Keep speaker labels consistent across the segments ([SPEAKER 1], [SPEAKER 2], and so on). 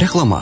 [SPEAKER 1] Reklama.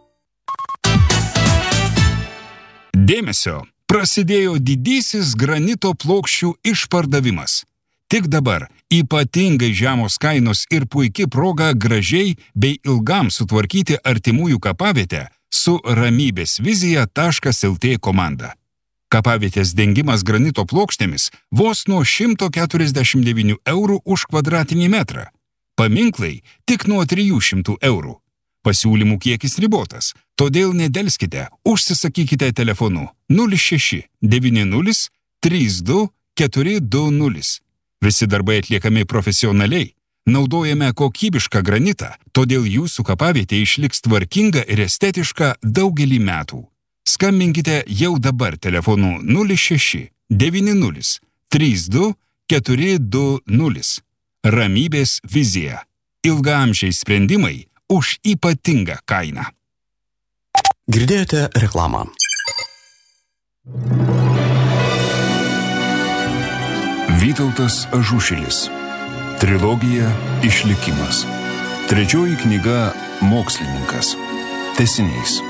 [SPEAKER 2] Dėmesio! Prasidėjo didysis granito plokščių išpardavimas. Tik dabar ypatingai žemos kainos ir puiki proga gražiai bei ilgam sutvarkyti artimųjų kapavietę su ramybėsvizija.lt komanda. Kapavietės dengimas granito plokštėmis vos nuo 149 eurų už kvadratinį metrą. Paminklai tik nuo 300 eurų. Pasiūlymų kiekis ribotas, todėl nedelskite, užsisakykite telefonu 06 90 32 420. Visi darbai atliekami profesionaliai, naudojame kokybišką granitą, todėl jūsų kapavietė išliks tvarkinga ir estetiška daugelį metų. Skambinkite jau dabar telefonu 06 90 32 420. Ramybės vizija. Ilgaamžiai sprendimai už ypatingą kainą.
[SPEAKER 1] Girdėjote reklamą.
[SPEAKER 2] Vytautas Ažušilis. Trilogija Išlikimas. Trečioji knyga Mokslininkas. Tęsinys.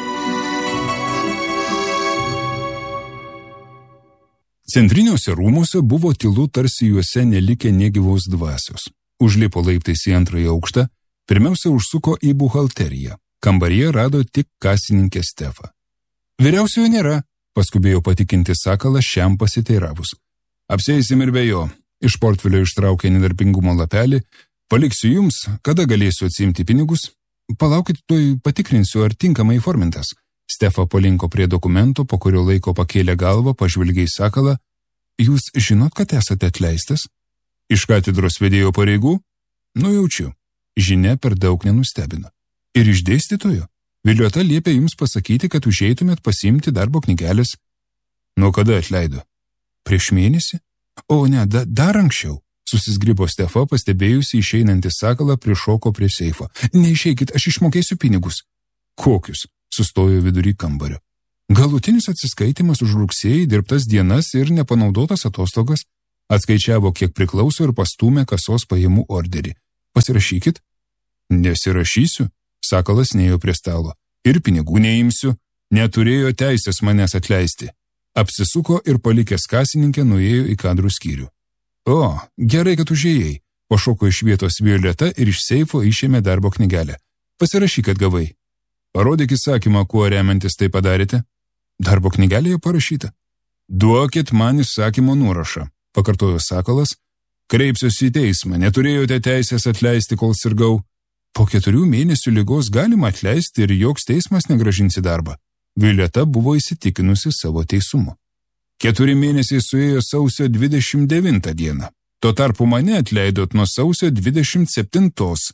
[SPEAKER 2] Centriniuose rūmuose buvo tylu, tarsi juose nelikę negyvos dvasios. Užlipo laiptais į antrąjį aukštą, pirmiausia užsuko į buhalteriją. Kambaryje rado tik kasininkę Stefą. Vyriausiojo nėra, paskubėjo patikinti Sakalas šiam pasiteiravus. Apsieisim ir be jo. Iš portfelio ištraukė nedarbingumo lapelį. Paliksiu jums, kada galėsiu atsiimti pinigus. Palaukit, tuoj patikrinsiu, ar tinkamai įformintas. Stefa palinko prie dokumento, po kurio laiko pakėlė galvą, pažvelgė į Sakalą. Jūs žinot, kad esate atleistas? Iš katedros vedėjo pareigų? Nujaučiu. Žinia per daug nenustebino. Ir iš dėstytojo? Viliota liepė jums pasakyti, kad užeitumėt pasiimti darbo knygelės. Nuo kada atleido? Prieš mėnesį? O ne, dar anksčiau. Susizgribo Stefa, pastebėjusi išeinantį Sakalą, prišoko prie seifo. Neišeikit, aš išmokėsiu pinigus. Kokius? Sustojo vidury kambario. Galutinis atsiskaitimas už rugsėjį, dirbtas dienas ir nepanaudotas atostogas. Atskaičiavo, kiek priklauso ir pastūmė kasos pajamų orderį. Pasirašykit. Nesirašysiu, Sakalas nėjo prie stalo. Ir pinigų neimsiu. Neturėjo teisės manęs atleisti. Apsisuko ir palikęs kasininkę nuėjo į kadrų skyrių. O, gerai, kad užėjai. Pašoko iš vietos Violeta ir iš seifo išėmė darbo knygelę. Pasirašyk, kad gavai. Parodyk įsakymą, kuo remiantis tai padarėte. Darbo knygelėje parašyta. Duokit man įsakymo nuorašą, pakartojo Sakalas. Kreipsiuosi į teismą, neturėjote teisės atleisti, kol sirgau. Po 4 mėnesių ligos galima atleisti ir joks teismas negrąžins į darbą. Violeta buvo įsitikinusi savo teisumu. 4 mėnesiai suėjo sausio 29 dieną. Tuo tarpu mane atleidot nuo sausio 27.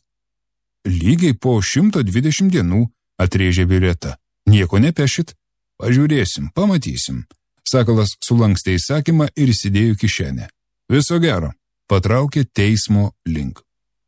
[SPEAKER 2] Lygiai po 120 dienų, atrėžė Violeta. Nieko nepešit? Pažiūrėsim, pamatysim. Sakalas sulankstė įsakymą ir įsidėjo kišenę. Viso gero, patraukė teismo link.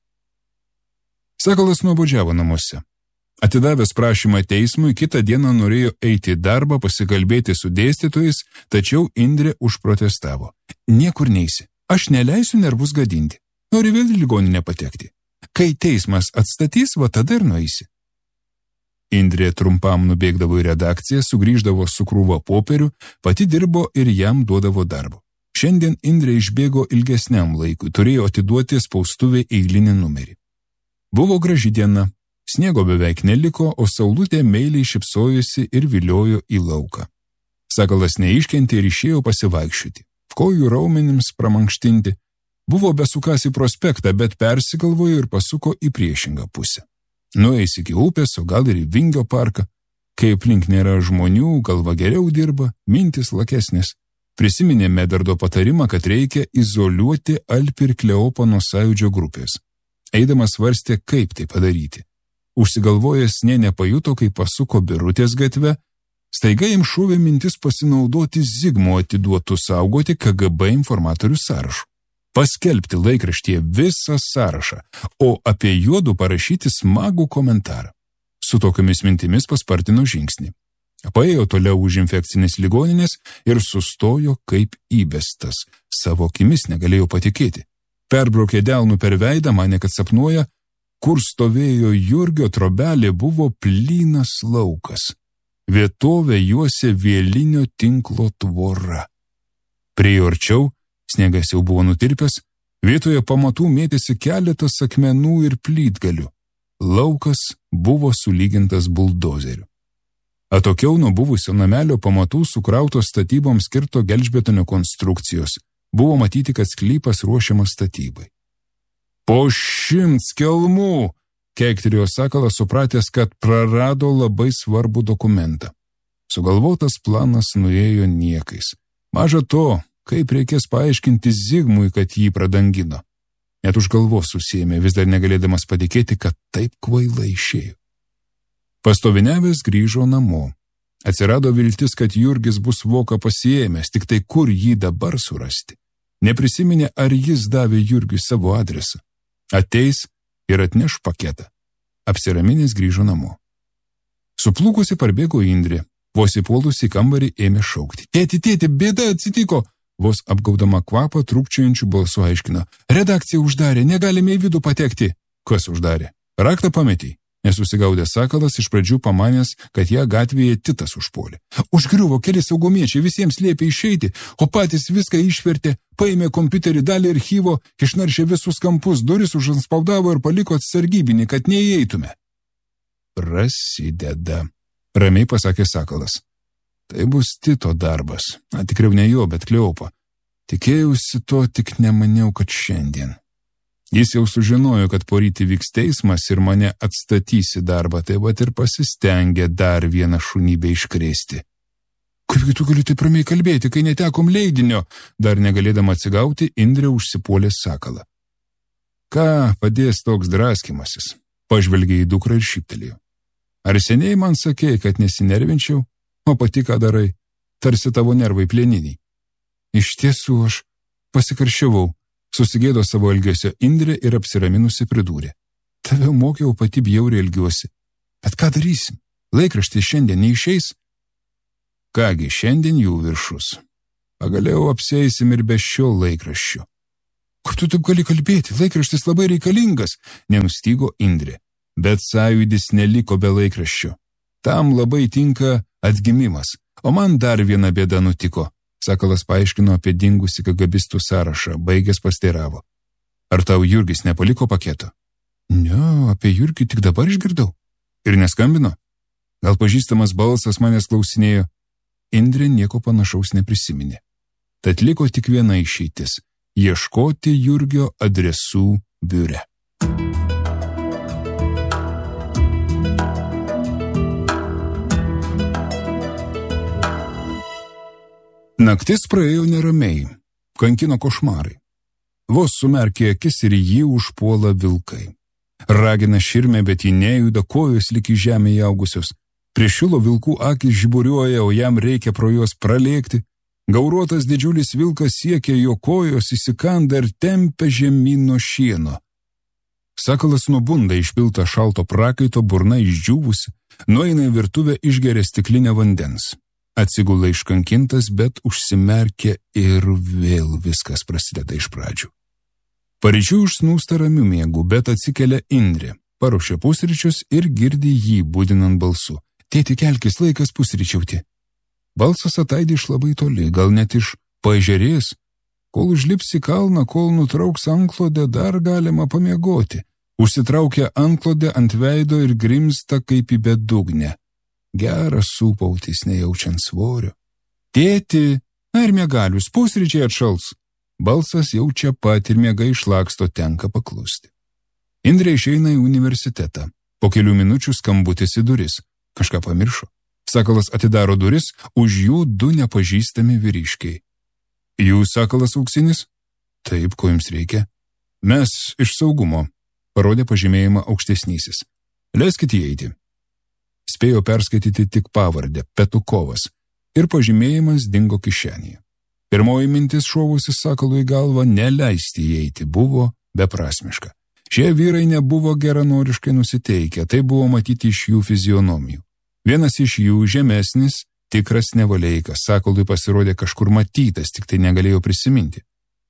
[SPEAKER 2] Sakalas nuobodžiavo namuose. Atidavęs prašymą teismui, kitą dieną norėjo eiti į darbą, pasikalbėti su dėstytojais, tačiau Indrė užprotestavo. Niekur neisi, aš neleisiu nervus gadinti. Nori vėl į ligoninę patekti. Kai teismas atstatys, va tada ir nueisi. Indrė trumpam nubėgdavo į redakciją, sugrįždavo su krūva popierių, pati dirbo ir jam duodavo darbo. Šiandien Indrė išbėgo ilgesniam laikui, turėjo atiduoti spaustuvę eilinį numerį. Buvo graži diena, sniego beveik neliko, o saulutė meiliai šypsojosi ir viliojo į lauką. Sakalas neiškentė ir išėjo pasivaikščioti, kojų raumenims pramankštinti. Buvo besukąs į prospektą, bet persigalvojo ir pasuko į priešingą pusę. Nueis iki upės, o gal ir į Vingio parką. Kai aplink nėra žmonių, galva geriau dirba, mintis lakesnės. Prisiminė Medardo patarimą, kad reikia izoliuoti Alpį ir Kleopą nuo Sąjūdžio grupės. Eidamas svarstė, kaip tai padaryti. Užsigalvojęs nė nepajuto, kai pasuko Birutės gatve, staiga jam šovė mintis pasinaudoti Zigmo atiduotų saugoti KGB informatorių sąrašų. Paskelbti laikraštyje visą sąrašą, o apie juodu parašyti smagų komentarą. Su tokiamis mintimis paspartino žingsnį. Paėjo toliau už infekcinės ligoninės ir sustojo kaip įbestas. Savo akimis negalėjo patikėti. Perbraukė delnų per veidą, manė, kad sapnuoja, Kur stovėjo Jurgio trobelė, buvo plynas laukas. Vietovę juosė vielinio tinklo tvora. Prie jo arčiau, sniegas jau buvo nutirpęs, vietoje pamatų mėtėsi keletas akmenų ir plytgalių. Laukas buvo sulygintas buldozeriu. Atokiau nuo buvusio namelio pamatų sukrautos statyboms skirto gelžbetonio konstrukcijos. Buvo matyti, kad sklypas ruošiamas statybai. Po 100 kelmų, keiktelėjo Sakalas, supratęs, kad prarado labai svarbų dokumentą. Sugalvotas planas nuėjo niekais. Maža to, kaip reikės paaiškinti Zigmui, kad jį pradangino. Net už galvos susiėmė, vis dar negalėdamas patikėti, kad taip kvailai išėjo. Pastoviniavęs grįžo namo. Atsirado viltis, kad Jurgis bus voką pasiėmęs, tik tai kur jį dabar surasti. Neprisiminė, ar jis davė Jurgiui savo adresą. Ateis ir atneš paketą. Apsiraminęs grįžo namo. Suplūkusi parbėgo Indrė. Vos įpuolusi į kambarį ėmė šaukti. Tėti, bėda atsitiko. Vos apgaudama kvapą trūkčiojančių balsų aiškino. Redakcija uždarė, negalime į vidų patekti. Kas uždarė? Raktą pametei. Nesusigaudė Sakalas, iš pradžių pamanęs, kad ją gatvėje Titas užpuolė. Užgriuvo keli saugumiečiai, visiems liepė išeiti, o patys viską išvertė, paėmė kompiuterį, dalį archyvo, išnaršė visus kampus, duris užanspaudavo ir paliko sargybinį, kad neįeitume. Prasideda, ramiai pasakė Sakalas. Tai bus Tito darbas, tikriau ne jo, bet Kleopo. Tikėjausi to, tik nemaniau, kad šiandien. Jis jau sužinojo, kad poryt vyks teismas ir mane atstatys į darbą, tai vat ir pasistengė dar vieną šunybę iškrėsti. Kaip tu gali taip ramiai kalbėti, kai netekom leidinio? Dar negalėdama atsigauti, Indrė užsipuolė Sakalą. Ką padės toks draskimasis? Pažvelgė į dukrą ir šyptelėjo. Ar seniai man sakei, kad nesinervinčiau, o pati ką darai? Tarsi tavo nervai plieniniai. Iš tiesų aš pasikarščiavau. Susigėdo savo elgesio Indrė ir apsiraminusi pridūrė. Tave mokiau, pati bjauriai elgiuosi. Bet ką darysim? Laikraštis šiandien neišeis? Kągi, šiandien jų viršus. Pagaliau apsieisim ir be šio laikraščio. Kur tu taip gali kalbėti? Laikraštis labai reikalingas, nenustygo Indrė. Bet sąjūdis neliko be laikraščio. Tam labai tinka atgimimas, o man dar viena bėda nutiko. Sakalas paaiškino apie dingusi kagabistų sąrašą, baigęs pasteiravo. Ar tau Jurgis nepaliko paketo? Ne, apie Jurgį tik dabar išgirdau. Ir neskambino? Gal pažįstamas balsas manęs klausinėjo? Indrė nieko panašaus neprisiminė. Tad liko tik viena išeitis – ieškoti Jurgio adresų biure. Naktis praėjo neramiai, kankino košmarai. Vos sumerkė akis ir jį užpuola vilkai. Ragina širmė, bet jį nejuda, kojos lyg į žemę įaugusios. Prie šilo vilkų akis žiburiuoja, o jam reikia pro juos pralėkti. Gauruotas didžiulis vilkas siekia jo kojos, įsikanda ir tempia žemyn nuo šieno. Sakalas nubunda išpiltą šalto prakaito, burna išdžiūvusi, nueina į virtuvę, išgeria stiklinę vandens. Atsigula iškankintas, bet užsimerkia ir vėl viskas prasideda iš pradžių. Paryčių užsnūsta ramių miegų, bet atsikelia Indrė, paruošia pusryčius ir girdi jį būdinant balsu. Tėti, kelkis, laikas pusryčiauti. Balsas ataidi iš labai toli, gal net iš paežerės. Kol užlips į kalną, kol nutrauks antklodę, dar galima pamiegoti. Užsitraukia antklodę ant veido ir grimsta kaip į bedugnę. Geras sūpautis, nejaučiant svorio. Tėti, ar miegalius, pusryčiai atšals? Balsas jau čia pat ir miega išlaksto, tenka paklusti. Indrė išeina į universitetą. Po kelių minučių skambutis į duris. Kažką pamiršo. Sakalas atidaro duris, už jų du nepažįstami vyriškiai. Jūs Sakalas auksinis? Taip, ko jums reikia? Mes iš saugumo, parodė pažymėjimą aukštesnysis. Leiskit įeiti. Spėjo perskaityti tik pavardę – Petukovas, ir pažymėjimas dingo kišenėje. Pirmoji mintis šovusi Sakalui galvą neleisti įeiti buvo beprasmiška. Šie vyrai nebuvo geranoriškai nusiteikę, tai buvo matyti iš jų fizionomijų. Vienas iš jų, žemesnis, tikras nevaleikas, Sakalui pasirodė kažkur matytas, tik tai negalėjo prisiminti.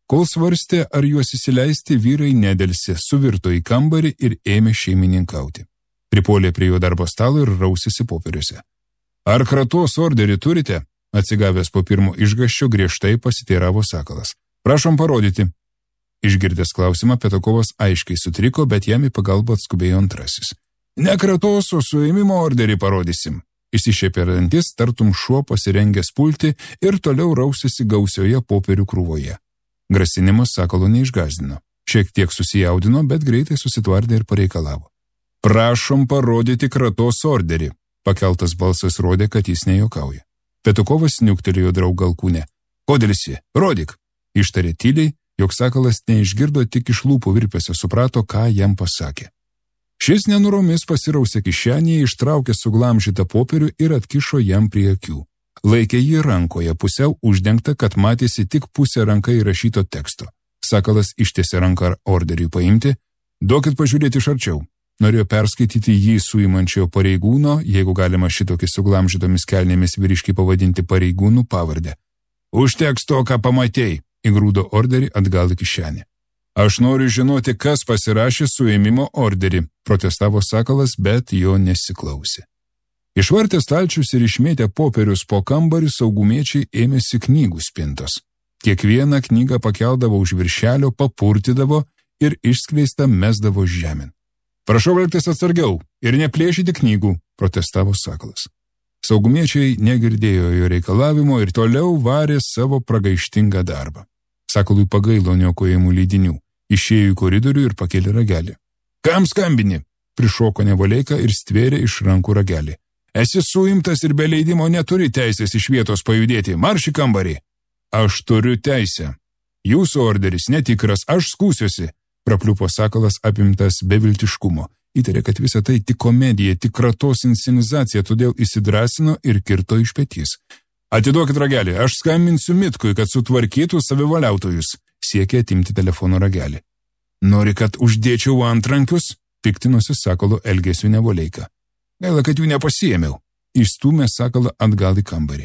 [SPEAKER 2] Kol svarstė, ar juos įsileisti, vyrai nedelsė, suvirto į kambarį ir ėmė šeimininkauti. Pripuolė prie jo darbo stalo ir rausėsi popieriuose. Ar kratos orderį turite? Atsigavęs po pirmo išgąsčio griežtai pasiteiravo Sakalas. Prašom parodyti. Išgirdęs klausimą, Petukovas aiškiai sutriko, bet jam į pagalbą atskubėjo antrasis. Ne kratos, o suėmimo orderį parodysim. Išsišiepė dantis, tartum šuo pasirengęs pulti ir toliau rausėsi gausioje popierių krūvoje. Grasinimas Sakalo neišgąsdino. Šiek tiek susijaudino, bet greitai susitvardė ir pareikalavo. Prašom parodyti kratos orderį. Pakeltas balsas rodė, kad jis nejuokauja. Petukovas niuktelėjo draugą alkūnę. Kodėlsi, rodyk. Ištarė tyliai, jog Sakalas neišgirdo, tik iš lūpų virpesio suprato, ką jam pasakė. Šis nenuromis pasirausė kišenėje, ištraukė suglamžytą popierių ir atkišo jam prie akių. Laikė jį rankoje, pusiau uždengta, kad matėsi tik pusė ranka įrašyto teksto. Sakalas ištiesė ranką orderiui paimti. Duokit pažiūrėti iš arčiau. Norėjo perskaityti jį suimančio pareigūno, jeigu galima šitokį suglamžytomis kelnėmis vyriškį pavadinti pareigūnų pavardę. Užteks to, ką pamatei, įgrūdo orderį atgal į kišenę. Aš noriu žinoti, kas pasirašė suėmimo orderį, protestavo Sakalas, bet jo nesiklausė. Išvartė stalčius ir išmėtę popierius po kambarį, saugumiečiai ėmėsi knygų spintos. Kiekvieną knygą pakeldavo už viršelio, papurtydavo ir išskleistą mesdavo žemėn. Prašau elgtis atsargiau ir neplėšyti knygų, protestavo Sakalas. Saugumiečiai negirdėjo jo reikalavimo ir toliau varė savo pragaištingą darbą. Sakalui pagailo niokojimų leidinių, išėjo į koridorių ir pakėlė ragelį. Kam skambini? Prišoko Nevoleika ir stvėrė iš rankų ragelį. Esi suimtas ir be leidimo neturi teisės iš vietos pajudėti, marš į kambarį. Aš turiu teisę. Jūsų orderis netikras, aš skūsiuosi, prapliupo Sakalas apimtas beviltiškumo. Įtarė, kad visa tai tik komedija, tik kratos inscenizacija, todėl įsidrąsino ir kirto iš petys. Atiduokit ragelį, aš skambinsiu Mitkui, kad sutvarkytų savivaliautojus, siekė atimti telefono ragelį. Nori, kad uždėčiau antrankius? Piktinosi Sakalo elgesiu Nevoleika. Gaila, kad jų nepasiėmiau. Išstūmė Sakalą atgal į kambarį.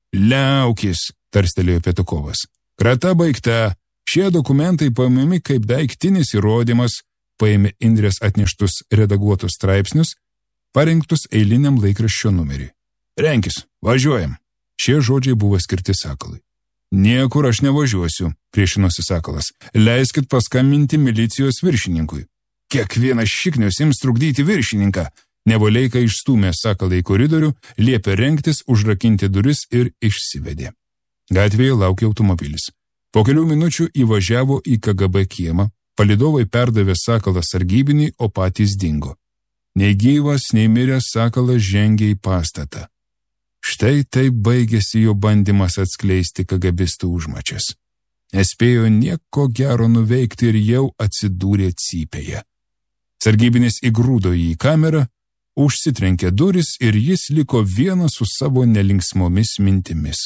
[SPEAKER 2] Liaukis, tarstelėjo Petukovas. Krata baigta. Šie dokumentai paimami kaip daiktinis įrodymas, paėmė Indrės atneštus redaguotus straipsnius, parinktus eiliniam laikraščio numeriui. Renkis, važiuojam. Šie žodžiai buvo skirti Sakalui. Niekur aš nevažiuosiu, priešinosi Sakalas. Leiskit paskambinti milicijos viršininkui. Kiekvienas šiknius ims trukdyti viršininką. Nevoleika išstūmė Sakalą į koridorių, liepė rengtis, užrakinti duris ir išsivedė. Gatvėje laukė automobilis. Po kelių minučių įvažiavo į KGB kiemą, palydovai perdavė Sakalą sargybinį, o patys dingo. Nei gyvas, nei miręs Sakalas žengė į pastatą. Štai taip baigėsi jo bandymas atskleisti KGBistų užmačias. Nespėjo nieko gero nuveikti ir jau atsidūrė cypėje. Sargybinis įgrūdo jį į kamerą, užsitrenkė duris ir jis liko vienas su savo nelinksmomis mintimis.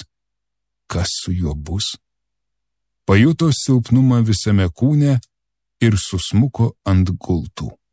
[SPEAKER 2] Kas su juo bus? Pajuto silpnumą visame kūne ir susmuko ant gultų.